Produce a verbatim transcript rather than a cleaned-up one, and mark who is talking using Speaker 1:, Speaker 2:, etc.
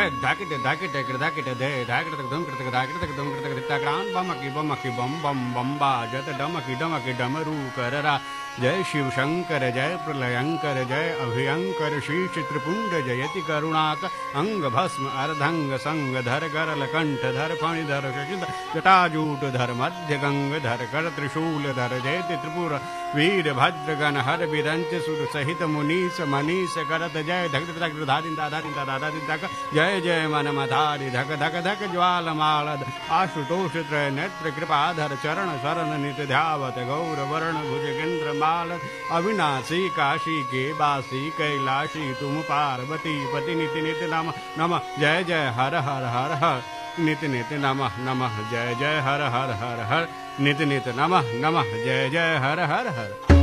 Speaker 1: जय धाकिट धाकिट धाकिट दे धाकिट तक धम करतक धाकिट तक धम करतक तकरान बमकी बमकी बम बम बम्बा जत डमकी डमकी डमरू कररा जय शिव शंकर जय प्रलयंकर जय अभियंकर शीश त्रिपुंड जयति करुणाक अंग भस्म अर्धंग संग धर गरल कंठ धर फणिधर शशिध जटाजूट धर मध्य गंग धर कर त्रिशूल धर जयति त्रिपुर वीर भद्रगण हर विरंच सुर सहित मुनीस मनीष करत जय धक धक धारिन धारिन धारिन धक जय जय मन मधारि धक धक धक ज्वाल माल आशुतोष त्रय नेत्र कृपाधर चरण शरण नित ध्यावत गौर वर्ण भुज गिंद्र माल अविनाशी काशी के बासी कैलाशी तुम पार्वती पति निति नित नम नम जय जय हर हर हर हर नित नित नमः नमः जय जय हर हर हर हर नित नित नमः नमः जय जय हर हर हर